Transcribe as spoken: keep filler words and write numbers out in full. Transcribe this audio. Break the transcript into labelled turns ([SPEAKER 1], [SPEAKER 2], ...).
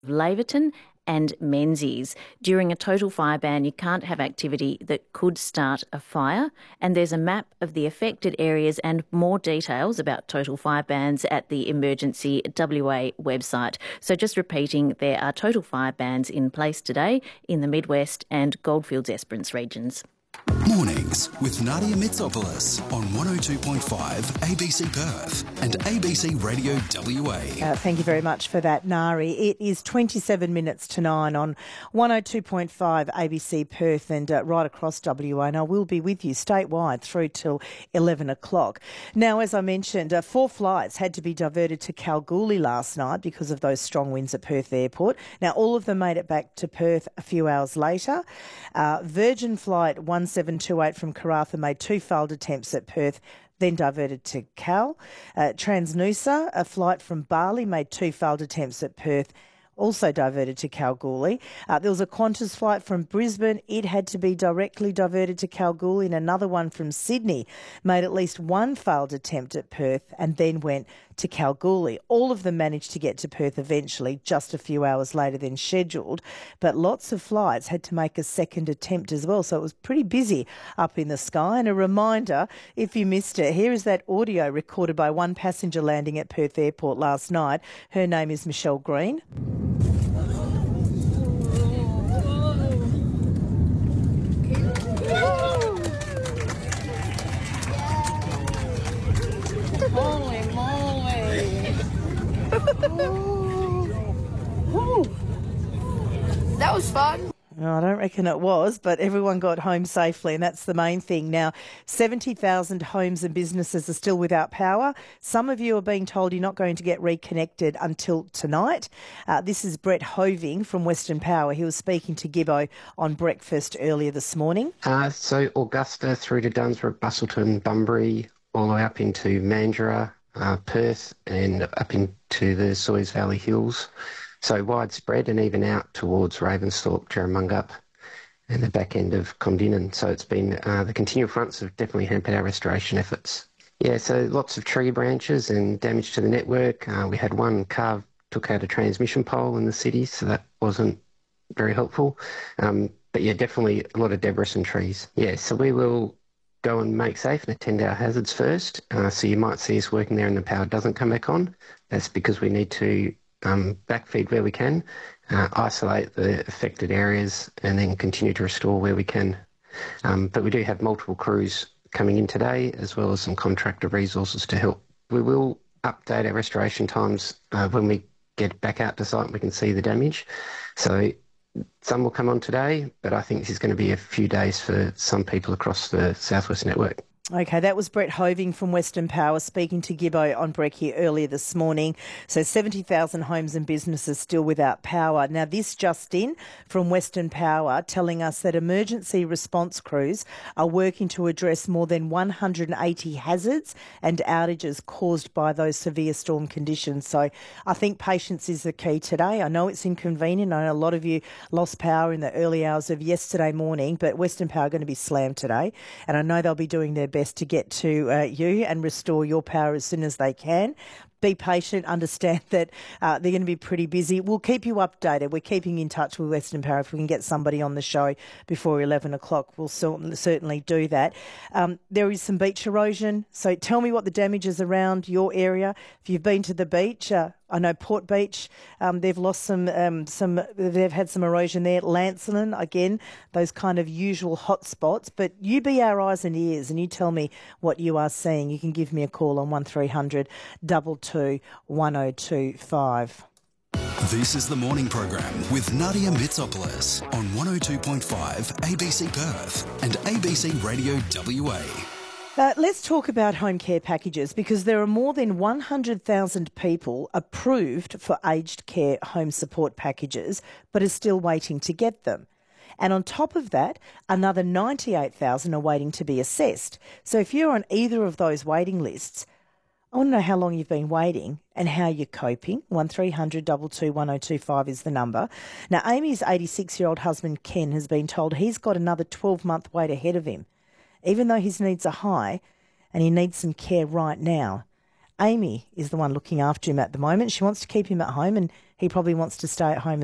[SPEAKER 1] Laverton and Menzies. During a total fire ban, you can't have activity that could start a fire, and there's a map of the affected areas and more details about total fire bans at the Emergency W A website. So just repeating, there are total fire bans in place today in the Midwest and Goldfields Esperance regions.
[SPEAKER 2] Mornings with Nadia Mitsopoulos on one oh two point five A B C Perth and A B C Radio W A.
[SPEAKER 3] Uh, thank you very much for that, Nari. It is twenty-seven minutes to nine on one oh two point five A B C Perth and uh, right across W A, and I will be with you statewide through till eleven o'clock. Now, as I mentioned, uh, four flights had to be diverted to Kalgoorlie last night because of those strong winds at Perth Airport. Now, all of them made it back to Perth a few hours later. Uh, Virgin Flight one seven two eight from Karratha made two failed attempts at Perth, then diverted to Cal. Uh, Transnusa, a flight from Bali, made two failed attempts at Perth, also diverted to Kalgoorlie. Uh, there was a Qantas flight from Brisbane. It had to be directly diverted to Kalgoorlie, and another one from Sydney made at least one failed attempt at Perth and then went to Kalgoorlie. All of them managed to get to Perth eventually, just a few hours later than scheduled, but lots of flights had to make a second attempt as well, so it was pretty busy up in the sky. And a reminder, if you missed it, here is that audio recorded by one passenger landing at Perth Airport last night. Her name is Michelle Green.
[SPEAKER 4] Holy moly. Ooh. That was fun.
[SPEAKER 3] Oh, I don't reckon it was, but everyone got home safely, and that's the main thing. Now, seventy thousand homes and businesses are still without power. Some of you are being told you're not going to get reconnected until tonight. Uh, this is Brett Hoving from Western Power. He was speaking to Gibbo on breakfast earlier this morning.
[SPEAKER 5] Uh, so Augusta through to Dunsborough, Busselton, Bunbury, all the way up into Mandurah, uh, Perth, and up into the Soys Valley Hills. So widespread and even out towards Ravensthorpe, Jerramungup and the back end of Condinan. So it's been, uh, the continual fronts have definitely hampered our restoration efforts. Yeah, so lots of tree branches and damage to the network. Uh, we had one car took out a transmission pole in the city, so that wasn't very helpful. Um, but yeah, definitely a lot of debris and trees. Yeah, so we will go and make safe and attend our hazards first. Uh, so you might see us working there and the power doesn't come back on. That's because we need to Um, backfeed where we can, uh, isolate the affected areas and then continue to restore where we can. Um, but we do have multiple crews coming in today as well as some contractor resources to help. We will update our restoration times uh, when we get back out to site and we can see the damage. So some will come on today, but I think this is going to be a few days for some people across the Southwest network.
[SPEAKER 3] Okay, that was Brett Hoving from Western Power speaking to Gibbo on Brekkie earlier this morning. So seventy thousand homes and businesses still without power. Now, this just in from Western Power telling us that emergency response crews are working to address more than one hundred eighty hazards and outages caused by those severe storm conditions. So I think patience is the key today. I know it's inconvenient. I know a lot of you lost power in the early hours of yesterday morning, but Western Power are going to be slammed today, and I know they'll be doing their best to get to uh, you and restore your power as soon as they can. Be patient, understand that uh, they're going to be pretty busy. We'll keep you updated. We're keeping in touch with Western Power. If we can get somebody on the show before eleven o'clock, we'll certainly do that. Um, there is some beach erosion, so tell me what the damage is around your area. If you've been to the beach, uh, I know Port Beach, um, they've lost some, um, some, they've had some erosion there. Lancelin, again, those kind of usual hot spots. But you be our eyes and ears and you tell me what you are seeing. You can give me a call on one three hundred two two one oh two five.
[SPEAKER 2] This is the morning program with Nadia Mitsopoulos on one oh two point five A B C Perth and A B C Radio W A.
[SPEAKER 3] Uh, let's talk about home care packages, because there are more than one hundred thousand people approved for aged care home support packages but are still waiting to get them. And on top of that, another ninety-eight thousand are waiting to be assessed. So if you're on either of those waiting lists, I want to know how long you've been waiting and how you're coping. one three hundred two two one oh two five is the number. Now, Amy's eighty-six-year-old husband, Ken, has been told he's got another twelve-month wait ahead of him, even though his needs are high and he needs some care right now. Amy is the one looking after him at the moment. She wants to keep him at home and he probably wants to stay at home